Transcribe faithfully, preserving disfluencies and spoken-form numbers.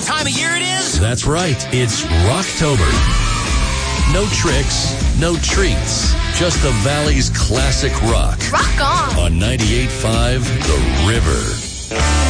what time of year it is? That's right. It's Rocktober. No tricks, no treats. Just the Valley's classic rock. Rock on. On ninety-eight point five The River.